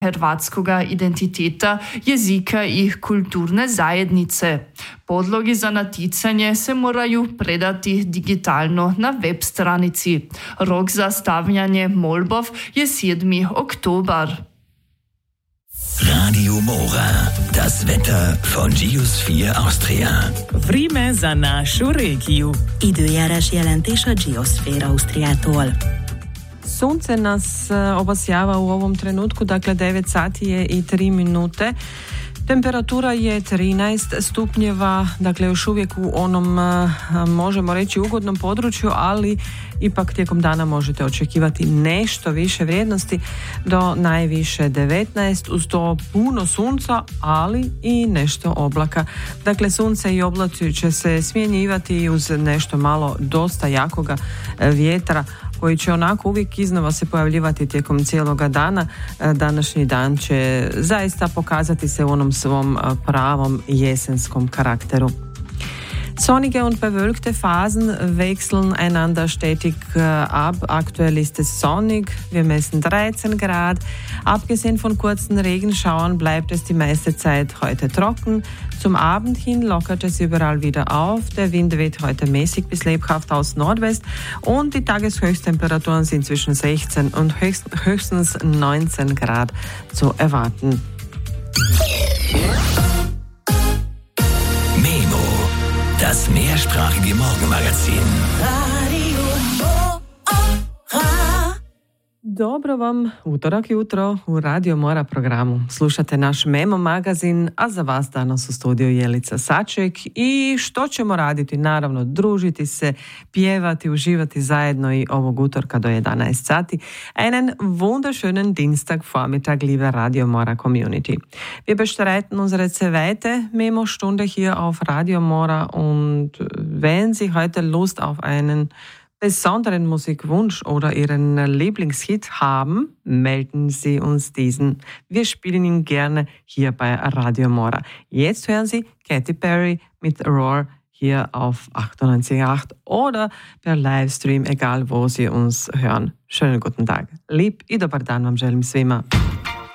hrvatskoga identiteta, jezika i kulturne zajednice. Podlogi za naticanje se moraju predati digitalno na web stranici. Rok za stavljanje molbov je 7. oktober. Radio Mora, das Wetter von Geosphere Austria. Vreme za našu regiju. Időjárás jelentés a Geosphere Austriától. Sunce nas obasjava u ovom trenutku, dakle 9 sati je i 3 minute. Temperatura je 13 stupnjeva, dakle još uvijek u onom, možemo reći, ugodnom području, ali ipak tijekom dana možete očekivati nešto više vrijednosti, do najviše 19, uz to puno sunca, ali i nešto oblaka. Dakle, sunce i oblaci će se smjenjivati uz nešto malo dosta jakoga vjetra, koji će onako uvijek iznova se pojavljivati tijekom cijeloga dana. Današnji dan će zaista pokazati se u onom svom pravom jesenskom karakteru. Sonnige und bewölkte Phasen wechseln einander stetig ab. Aktuell ist es sonnig, wir messen 13 Grad. Abgesehen von kurzen Regenschauern bleibt es die meiste Zeit heute trocken. Zum Abend hin lockert es überall wieder auf. Der Wind weht heute mäßig bis lebhaft aus Nordwest und die Tageshöchsttemperaturen sind zwischen 16 und höchstens 19 Grad zu erwarten. Das mehrsprachige Morgenmagazin. Radio Mora. Dobro vam utorak jutro u Radio Mora programu. Slušate naš Memo magazin, a za vas danas u studiju Jelica Saček. I što ćemo raditi? Naravno, družiti se, pjevati, uživati zajedno i ovog utorka do 11 sati. Einen wunderschönen Dienstagvormittag, liebe Radio Mora Community. Wir bestreiten unsere zweite Memo-Stunde hier auf Radio Mora und wenn Sie heute Lust auf einen besonderen Musikwunsch oder Ihren Lieblingshit haben, melden Sie uns diesen. Wir spielen ihn gerne hier bei Radio Mora. Jetzt hören Sie Katy Perry mit Roar hier auf 98.8 oder per Livestream, egal wo Sie uns hören. Schönen guten Tag. Lijep i dobar dan vam želim svima.